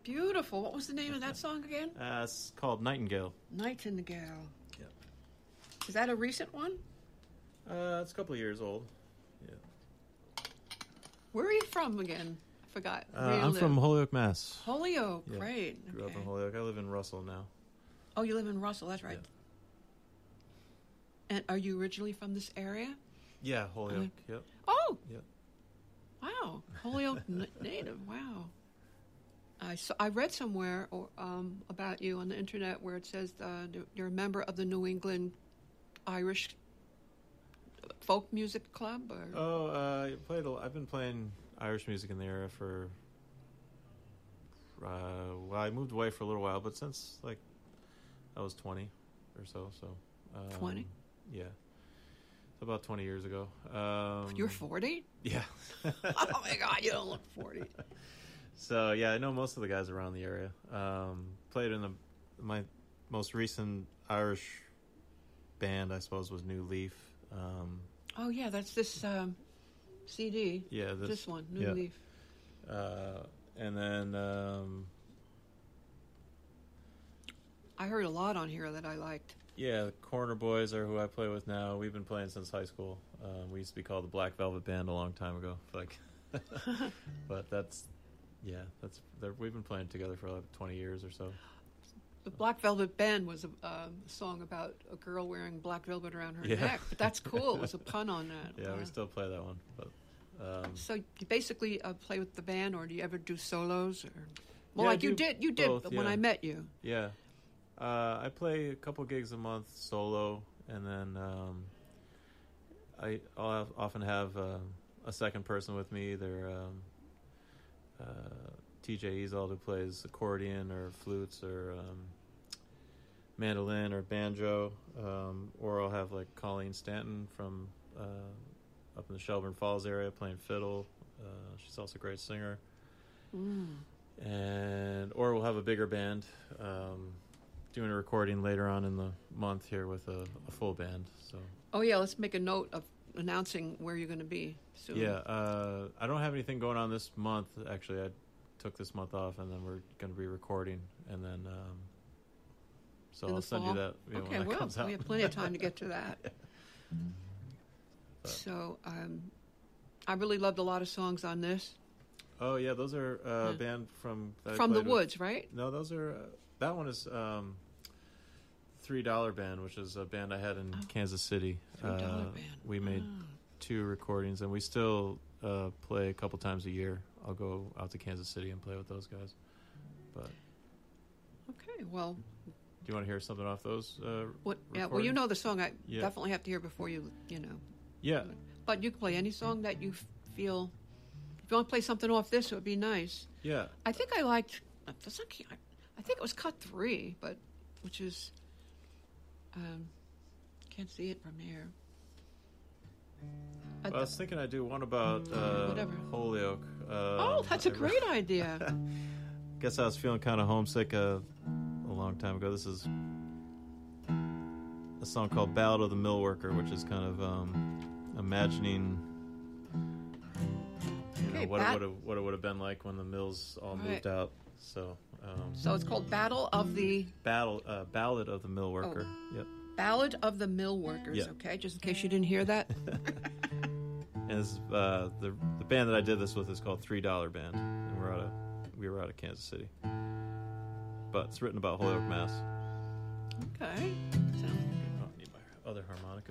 Beautiful. What was the name of that song again? It's called Nightingale. Nightingale. Yep. Is that a recent one? It's a couple of years old. Yeah. Where are you from again? I forgot. I'm from Holyoke, Mass. Holyoke. Yeah. Great. Grew up in Holyoke. I live in Russell now. Oh, you live in Russell. That's right. Yeah. And are you originally from this area? Yeah, Holyoke. Yep. Oh. Yep. Wow. Holyoke native. Wow. I read somewhere about you on the internet where it says you're a member of the New England Irish folk music club. Or? I've been playing Irish music in the area for. I moved away for a little while, but since I was 20 or so. 20? Yeah. So about 20 years ago. You're 40? Yeah. Oh my God, you don't look 40. So yeah, I know most of the guys around the area. Played in my most recent Irish band, I suppose, was New Leaf. Oh yeah, that's this CD. Yeah, this one, New Leaf. And then I heard a lot on here that I liked. Yeah, the Corner Boys are who I play with now. We've been playing since high school. We used to be called the Black Velvet Band a long time ago. But we've been playing together for 20 years or so. The Black Velvet Band was a song about a girl wearing black velvet around her neck. But that's cool. It was a pun on that. Yeah, we still play that one. But so you basically play with the band, or do you ever do solos? You did both, when I met you. Yeah. I play a couple gigs a month solo, and then I'll often have a second person with me, either TJ Ezold, who plays accordion or flutes or mandolin or banjo, or I'll have Colleen Stanton from up in the Shelburne Falls area playing fiddle. She's also a great singer. Or we'll have a bigger band doing a recording later on in the month here with a full band. So. Oh yeah, let's make a note of announcing where you're going to be soon. Yeah, I don't have anything going on this month. Actually, I took this month off, and then we're going to be recording, and then so I'll send you that when that comes out. We have plenty of time to get to that. So I really loved a lot of songs on this. Oh yeah, those are a band from the Woods, right? No, those are that one is $3 Band, which is a band I had in Kansas City. $3 Band. We made 2 recordings, and we still play a couple times a year. I'll go out to Kansas City and play with those guys. But okay, well, do you want to hear something off those? Well, you know the song. I definitely have to hear before you know. Yeah, but you can play any song that you feel. If you want to play something off this, it would be nice. Yeah, I think I liked. I think it was cut 3, but which is. Can't see it from here. I was thinking I'd do one about Holyoke. That's a great idea. Guess I was feeling kind of homesick a long time ago. This is a song called Ballad of the Mill Worker, which is kind of imagining what it would have been like when the mills all moved out. So it's called Ballad of the Mill Worker. Oh. Yep. Ballad of the Mill Workers. Yep. Okay, just in case you didn't hear that. And the band that I did this with is called $3 Band, and we were out of Kansas City. But it's written about Holyoke, Mass. Okay. I need my other harmonica.